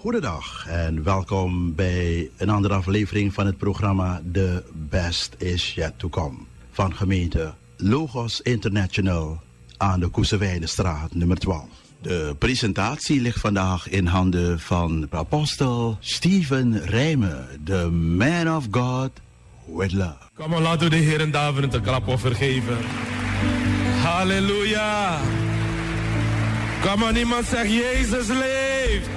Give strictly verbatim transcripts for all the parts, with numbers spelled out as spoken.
Goedendag en welkom bij een andere aflevering van het programma The Best Is Yet To Come van gemeente Logos International aan de Koesewijnenstraat nummer twaalf. De presentatie ligt vandaag in handen van apostel Steven Rijmen, the man of God with love. Kom maar, laten we de Heer en David een klapoffer geven. Halleluja. Kom maar, niemand zegt Jezus leeft.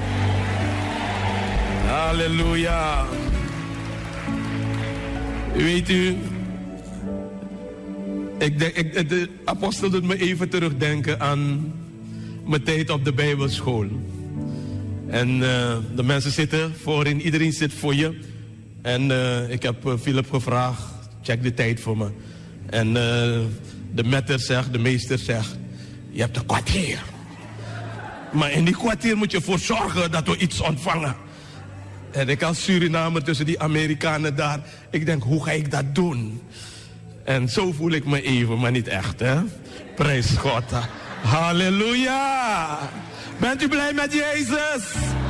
Halleluja. Weet u, ik denk, ik, de apostel doet me even terugdenken aan mijn tijd op de Bijbelschool. En uh, de mensen zitten voorin, iedereen zit voor je. En uh, ik heb uh, Philip gevraagd, check de tijd voor me. En uh, de metter zegt, de meester zegt, je hebt een kwartier. Maar in die kwartier moet je ervoor zorgen dat we iets ontvangen. En ik als Surinamer tussen die Amerikanen daar, ik denk, hoe ga ik dat doen? En zo voel ik me even, maar niet echt, hè? Prijs God. Halleluja! Bent u blij met Jezus?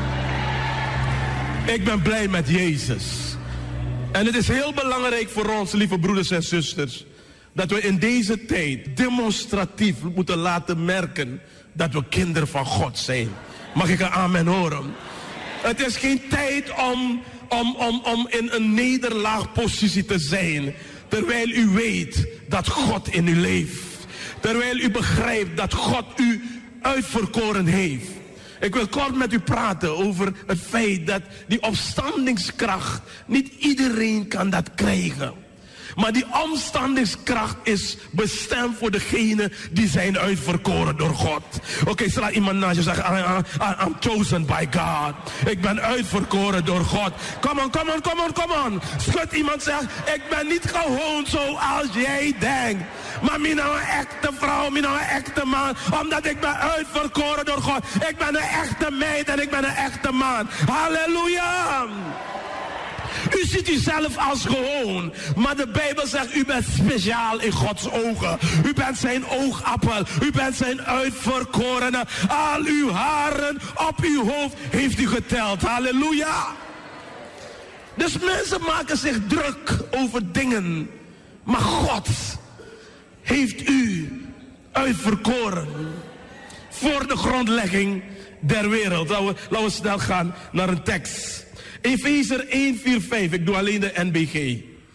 Ik ben blij met Jezus. En het is heel belangrijk voor ons, lieve broeders en zusters, dat we in deze tijd demonstratief moeten laten merken dat we kinderen van God zijn. Mag ik een amen horen? Het is geen tijd om, om, om, om in een nederlaagpositie te zijn, terwijl u weet dat God in u leeft. Terwijl u begrijpt dat God u uitverkoren heeft. Ik wil kort met u praten over het feit dat die opstandingskracht, niet iedereen kan dat krijgen. Maar die opstandingskracht is bestemd voor degenen die zijn uitverkoren door God. Oké, okay, sla iemand naast je zeggen, I, I, I'm chosen by God. Ik ben uitverkoren door God. Come on, come on, come on, come on. Schud iemand zegt, ik ben niet gewoon zoals jij denkt. Maar ik ben nou een echte vrouw, ik ben nou een echte man. Omdat ik ben uitverkoren door God. Ik ben een echte meid en ik ben een echte man. Halleluja. U ziet uzelf als gewoon. Maar de Bijbel zegt, u bent speciaal in Gods ogen. U bent zijn oogappel. U bent zijn uitverkorene. Al uw haren op uw hoofd heeft u geteld. Halleluja. Dus mensen maken zich druk over dingen. Maar God heeft u uitverkoren. Voor de grondlegging der wereld. Laten we, laten we snel gaan naar een tekst. Efezer één, vier, vijf. Ik doe alleen de N B G.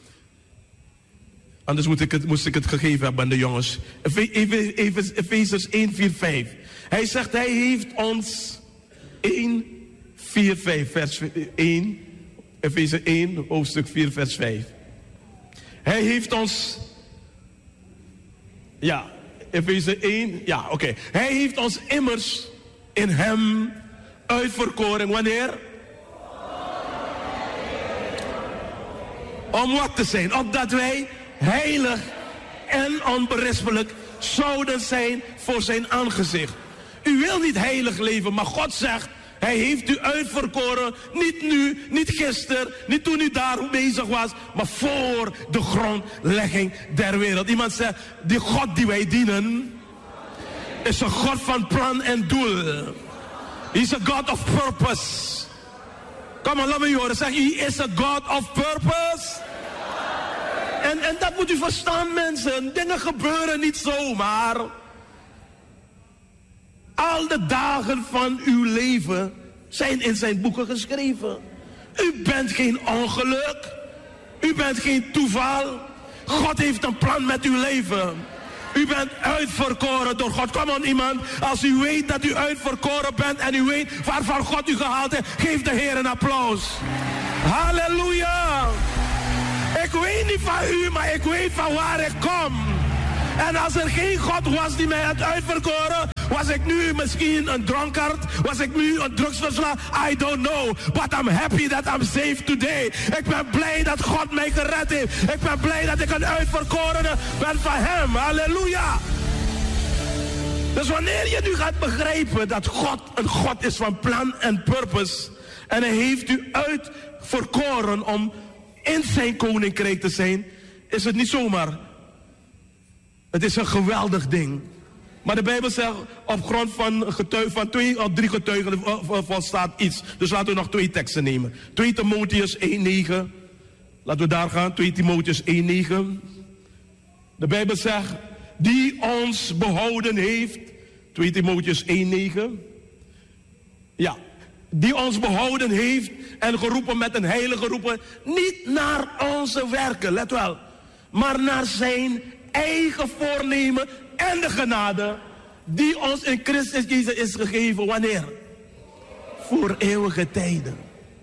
Anders moet ik het, moest ik het gegeven hebben aan de jongens. Efezers één, vier, vijf. Hij zegt, hij heeft ons één, vier, vijf. Vers één. Efezer één, hoofdstuk vier, vers vijf. Hij heeft ons... Ja, Efezer één. Ja, oké. Okay. Hij heeft ons immers in hem uitverkoren. Wanneer? Om wat te zijn? Opdat wij heilig en onberispelijk zouden zijn voor zijn aangezicht. U wil niet heilig leven, maar God zegt, hij heeft u uitverkoren. Niet nu, niet gisteren, niet toen u daar bezig was, maar voor de grondlegging der wereld. Iemand zegt, die God die wij dienen, is een God van plan en doel. He is a God of purpose. Kom maar, laat me horen. Zeg, he is a God of purpose. En, en dat moet u verstaan, mensen. Dingen gebeuren niet zomaar. Al de dagen van uw leven zijn in zijn boeken geschreven. U bent geen ongeluk. U bent geen toeval. God heeft een plan met uw leven. U bent uitverkoren door God. Kom on, iemand. Als u weet dat u uitverkoren bent en u weet waarvan God u gehaald heeft, geef de Heer een applaus. Halleluja. Ik weet niet van u, maar ik weet van waar ik kom. En als er geen God was die mij had uitverkoren, was ik nu misschien een dronkaard? Was ik nu een drugsverslaafd? I don't know. But I'm happy that I'm saved today. Ik ben blij dat God mij gered heeft. Ik ben blij dat ik een uitverkorene ben van hem. Halleluja. Dus wanneer je nu gaat begrijpen dat God een God is van plan en purpose, en hij heeft u uitverkoren om in zijn koninkrijk te zijn, is het niet zomaar. Het is een geweldig ding. Maar de Bijbel zegt op grond van, getuig, van twee of drie getuigen volstaat iets. Dus laten we nog twee teksten nemen. twee Timotheus één negen. Laten we daar gaan. twee Timotheus één negen. De Bijbel zegt, die ons behouden heeft. twee Timotheus één negen. Ja. Die ons behouden heeft en geroepen met een heilige roepen. Niet naar onze werken, let wel. Maar naar zijn eigen voornemen en de genade die ons in Christus Jezus is gegeven. Wanneer? Voor eeuwige tijden.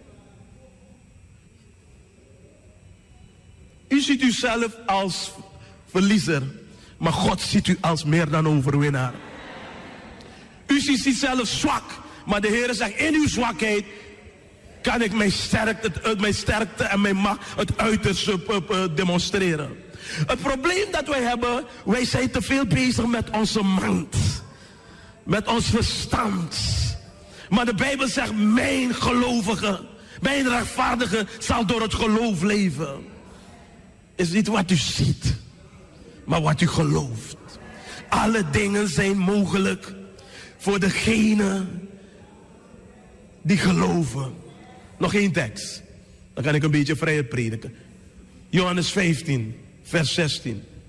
U ziet uzelf als verliezer, maar God ziet u als meer dan overwinnaar. U ziet zichzelf zwak, maar de Heer zegt, in uw zwakheid kan ik mijn sterkte, mijn sterkte en mijn macht het uiterste demonstreren. Het probleem dat wij hebben, wij zijn te veel bezig met onze mind. Met ons verstand. Maar de Bijbel zegt, mijn gelovige, mijn rechtvaardige zal door het geloof leven. Is niet wat u ziet, maar wat u gelooft. Alle dingen zijn mogelijk voor degenen die geloven. Nog één tekst. Dan kan ik een beetje vrijer prediken. Johannes vijftien, vers zestien.